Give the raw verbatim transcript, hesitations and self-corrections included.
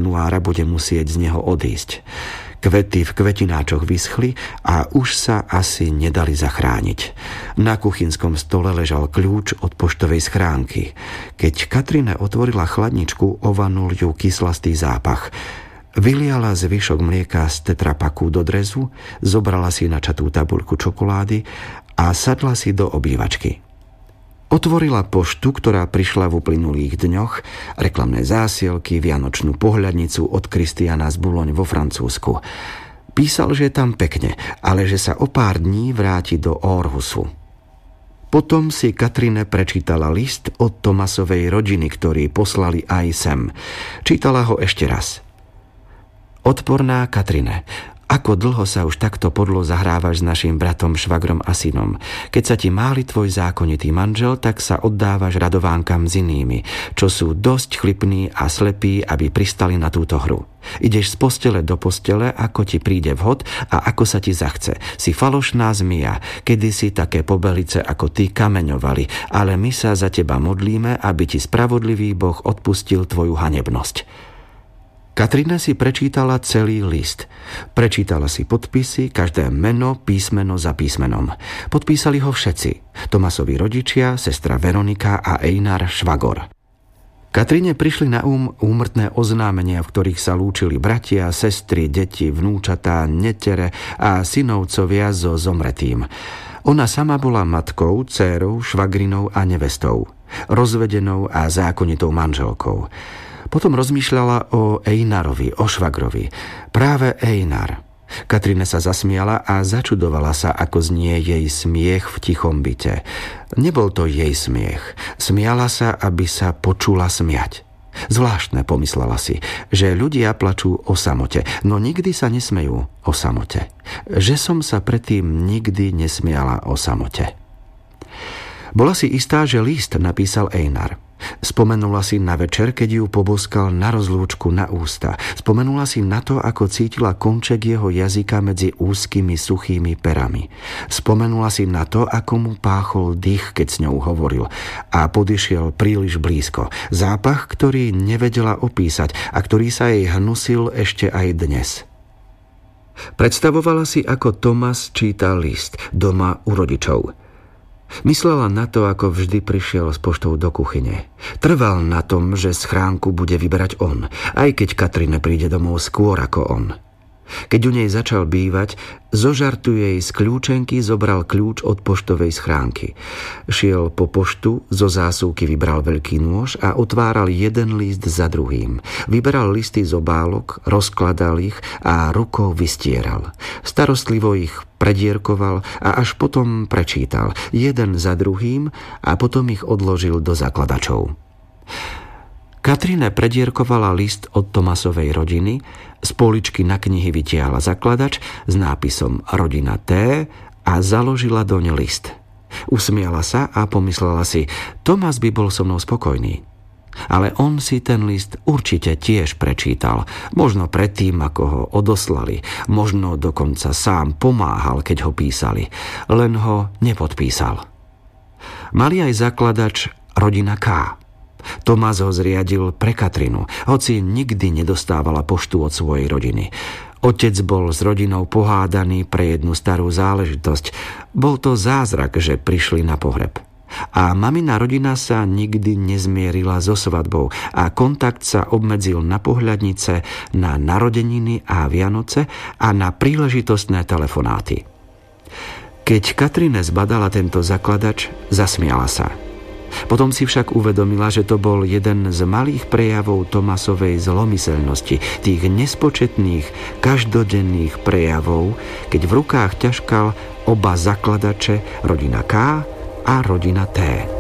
januára bude musieť z neho odísť. Kvety v kvetináčoch vyschli a už sa asi nedali zachrániť. Na kuchynskom stole ležal kľúč od poštovej schránky. Keď Katrine otvorila chladničku, ovanul ju kyslastý zápach. Vyliala zvyšok mlieka z tetrapaku do drezu, zobrala si načatú tabuľku čokolády a sadla si do obývačky. Otvorila poštu, ktorá prišla v uplynulých dňoch, reklamné zásielky, vianočnú pohľadnicu od Kristiana z Boulogne vo Francúzsku. Písal, že je tam pekne, ale že sa o pár dní vráti do Aarhusu. Potom si Katrine prečítala list od Thomasovej rodiny, ktorý poslali aj sem. Čítala ho ešte raz. Odporná Katrine, ako dlho sa už takto podlo zahrávaš s našim bratom, švagrom a synom. Keď sa ti máli tvoj zákonitý manžel, tak sa oddávaš radovánkam s inými, čo sú dosť chlipní a slepí, aby pristali na túto hru. Ideš z postele do postele, ako ti príde vhod a ako sa ti zachce. Si falošná zmija, kedysi také pobelice ako ty kameňovali, ale my sa za teba modlíme, aby ti spravodlivý Boh odpustil tvoju hanebnosť. Katrina si prečítala celý list. Prečítala si podpisy, každé meno, písmeno za písmenom. Podpísali ho všetci. Thomasovi rodičia, sestra Veronika a Einar švagor. Katrine prišli na um úmrtné oznámenia, v ktorých sa lúčili bratia, sestry, deti, vnúčatá, netere a synovcovia so zomretým. Ona sama bola matkou, dcérou, švagrinou a nevestou, rozvedenou a zákonitou manželkou. Potom rozmýšľala o Einarovi, o švagrovi. Práve Einar. Katrine sa zasmiala a začudovala sa, ako znie jej smiech v tichom byte. Nebol to jej smiech. Smiala sa, aby sa počula smiať. Zvláštne, pomyslela si, že ľudia plačú o samote, no nikdy sa nesmejú o samote. Že som sa predtým nikdy nesmiala o samote. Bola si istá, že list napísal Einar. Spomenula si na večer, keď ju poboskal na rozlúčku na ústa. Spomenula si na to, ako cítila konček jeho jazyka medzi úzkými suchými perami. Spomenula si na to, ako mu páchol dých, keď s ňou hovoril a podišiel príliš blízko. Zápach, ktorý nevedela opísať a ktorý sa jej hnusil ešte aj dnes. Predstavovala si, ako Thomas číta list doma u rodičov. Myslela na to, ako vždy prišiel s poštou do kuchyne. Trval na tom, že schránku bude vyberať on, aj keď Katrine príde domov skôr ako on. Keď u nej začal bývať, zo žartu jej z kľúčenky zobral kľúč od poštovej schránky. Šiel po poštu, zo zásuvky vybral veľký nôž a otváral jeden list za druhým. Vyberal listy z obálok, rozkladal ich a rukou vystieral. Starostlivo ich predierkoval a až potom prečítal, jeden za druhým, a potom ich odložil do zakladačov. Katrine predierkovala list od Thomasovej rodiny, z poličky na knihy vytiahla zakladač s nápisom Rodina T a založila doň list. Usmiala sa a pomyslela si, Thomas by bol so mnou spokojný. Ale on si ten list určite tiež prečítal, možno predtým, ako ho odoslali, možno dokonca sám pomáhal, keď ho písali, len ho nepodpísal. Mali aj zakladač Rodina K. Thomas ho zriadil pre Katrinu, hoci nikdy nedostávala poštu od svojej rodiny. Otec bol s rodinou pohádaný pre jednu starú záležitosť. Bol to zázrak, že prišli na pohreb. A mamina rodina sa nikdy nezmierila so svadbou a kontakt sa obmedzil na pohľadnice, na narodeniny a Vianoce a na príležitostné telefonáty. Keď Katrine zbadala tento zakladač, zasmiala sa. Potom si však uvedomila, že to bol jeden z malých prejavov Thomasovej zlomyselnosti, tých nespočetných, každodenných prejavov, keď v rukách ťažkal oba zakladače, Rodina K a Rodina T.